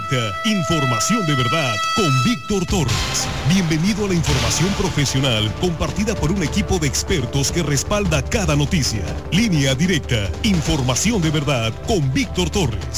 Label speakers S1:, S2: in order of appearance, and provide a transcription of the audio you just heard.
S1: Directa, información de verdad con Víctor Torres. Bienvenido a la información profesional compartida por un equipo de expertos que respalda cada noticia. Línea Directa, información de verdad con Víctor Torres.